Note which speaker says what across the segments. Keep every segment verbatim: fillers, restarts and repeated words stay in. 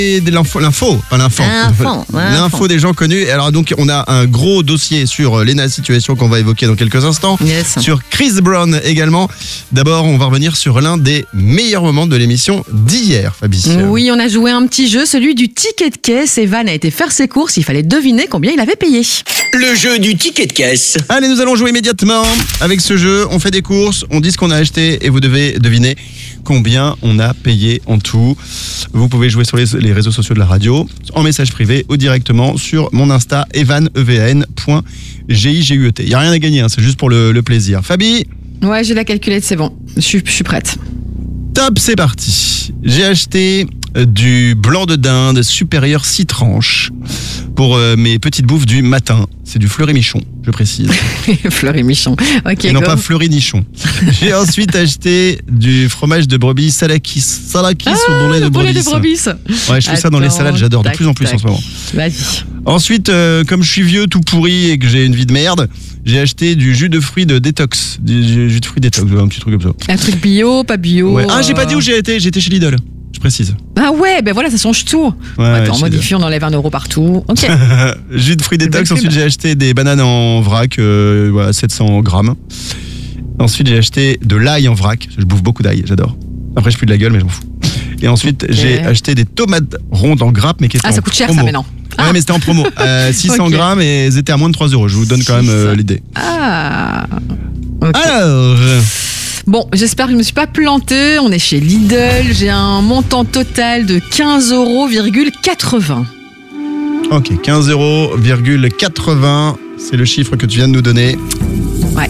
Speaker 1: Et de l'info, l'info, pas l'info.
Speaker 2: L'info,
Speaker 1: L'info des gens connus. Alors donc on a un gros dossier sur Lena Situation qu'on va évoquer dans quelques instants.
Speaker 2: Yes.
Speaker 1: Sur Chris Brown également. D'abord on va revenir sur l'un des meilleurs moments de l'émission d'hier, Fabi.
Speaker 2: Oui, on a joué un petit jeu, celui du ticket de caisse. Evan a été faire ses courses, il fallait deviner combien il avait payé.
Speaker 3: Le jeu du ticket de caisse.
Speaker 1: Allez, nous allons jouer immédiatement avec ce jeu. On fait des courses, on dit ce qu'on a acheté et vous devez deviner combien on a payé en tout. Vous pouvez jouer sur les, les réseaux sociaux de la radio, en message privé ou directement sur mon Insta evan e v a n point g i g u e t. Il n'y a rien à gagner, hein, c'est juste pour le, le plaisir. Fabi?
Speaker 2: Ouais, j'ai la calculette, c'est bon. Je suis, je suis prête.
Speaker 1: Top, c'est parti. J'ai acheté du blanc de dinde supérieur six tranches pour euh, mes petites bouffes du matin. C'est du fleury-michon, je précise.
Speaker 2: Fleury-michon. Ok,
Speaker 1: Et non
Speaker 2: go.
Speaker 1: pas fleury-nichon. J'ai ensuite acheté du fromage de brebis salakis. Salakis
Speaker 2: Ah,
Speaker 1: ou bon lait de
Speaker 2: le bon lait
Speaker 1: brebis.
Speaker 2: de brebis.
Speaker 1: Ouais, je fais ça dans les
Speaker 2: Attends,
Speaker 1: salades, j'adore de
Speaker 2: tac,
Speaker 1: plus en plus
Speaker 2: tac.
Speaker 1: en ce moment.
Speaker 2: Vas-y.
Speaker 1: Ensuite, euh, comme je suis vieux, tout pourri et que j'ai une vie de merde, j'ai acheté du jus de fruits de détox. Du jus de fruits détox, un petit truc comme ça.
Speaker 2: Un truc bio, pas bio.
Speaker 1: Ouais. Ah, j'ai pas
Speaker 2: euh,
Speaker 1: dit où j'ai été, j'ai été chez Lidl. Je précise.
Speaker 2: Ah ouais, ben voilà, ça change tout.
Speaker 1: Ouais,
Speaker 2: Attends,
Speaker 1: chez
Speaker 2: modifie, on enlève un euro partout. Ok.
Speaker 1: Jus de fruits détox.
Speaker 2: belle
Speaker 1: Ensuite,
Speaker 2: pub.
Speaker 1: j'ai acheté des bananes en vrac, euh, voilà, sept cents grammes. Ensuite, j'ai acheté de l'ail en vrac. Je bouffe beaucoup d'ail, j'adore. Après, je pue de la gueule, mais je m'en fous. Et ensuite,
Speaker 2: Ok.
Speaker 1: j'ai acheté des tomates rondes en grappe, mais qui étaient
Speaker 2: Ah, ça
Speaker 1: en
Speaker 2: coûte cher
Speaker 1: promo.
Speaker 2: ça maintenant.
Speaker 1: Ouais, mais c'était en promo. Euh, six cents
Speaker 2: Ok.
Speaker 1: grammes et elles étaient à moins de trois euros. Je vous donne quand même euh, l'idée.
Speaker 2: Ah. Ok.
Speaker 1: Alors,
Speaker 2: Bon, j'espère que je ne me suis pas plantée. On est chez Lidl. J'ai un montant total de quinze euros quatre-vingts.
Speaker 1: ok, quinze euros quatre-vingts, c'est le chiffre que tu viens de nous donner.
Speaker 2: Ouais.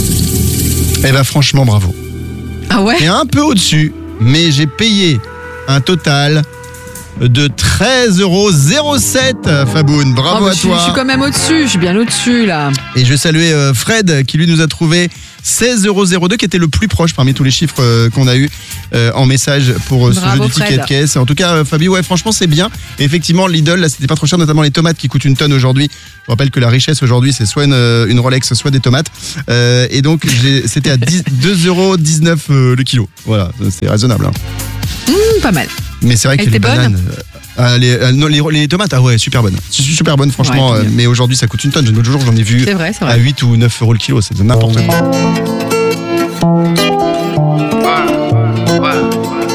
Speaker 1: Eh ben franchement, bravo.
Speaker 2: Ah ouais?
Speaker 1: Et un peu au-dessus, mais j'ai payé un total de treize euros sept, Faboun. Bravo
Speaker 2: Oh, mais
Speaker 1: à
Speaker 2: je, suis-
Speaker 1: toi.
Speaker 2: je suis quand même au-dessus. Je suis bien au-dessus là.
Speaker 1: Et je saluais euh, Fred qui lui nous a trouvé seize euros deux, qui était le plus proche parmi tous les chiffres euh, qu'on a eu euh, en message pour euh, ce
Speaker 2: Bravo,
Speaker 1: jeu du ticket
Speaker 2: Fred.
Speaker 1: de caisse. En tout cas, euh, Fabi, ouais, franchement, c'est bien. Et effectivement, Lidl, là, c'était pas trop cher, notamment les tomates qui coûtent une tonne aujourd'hui. Je rappelle que la richesse aujourd'hui, c'est soit une, euh, une Rolex, soit des tomates. Euh, et donc, j'ai- c'était à deux euros dix-neuf euh, le kilo. Voilà, c'est raisonnable. Hein.
Speaker 2: Hum, pas mal.
Speaker 1: Mais c'est vrai que
Speaker 2: Elle
Speaker 1: les
Speaker 2: était bonne
Speaker 1: bananes. euh, ah, les, euh, non, les, les tomates, ah ouais, super bonnes. Su- Super bonnes, franchement.
Speaker 2: Ouais, tant
Speaker 1: euh,
Speaker 2: mieux.
Speaker 1: mais aujourd'hui, ça coûte une tonne. L'autre jour, j'en ai vu
Speaker 2: C'est vrai, c'est
Speaker 1: à
Speaker 2: vrai.
Speaker 1: huit ou neuf euros le kilo. C'est de n'importe quoi.